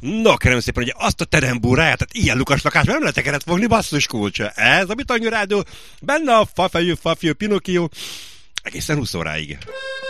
No, kérem szépen, hogy azt a terembúráját, tehát ilyen lukas lakás, nem lehet tekeret fogni, basszus kulcsa. Ez a Bitanyú Rádió, benne a fafejű Pinokkió, egészen 20 óráig.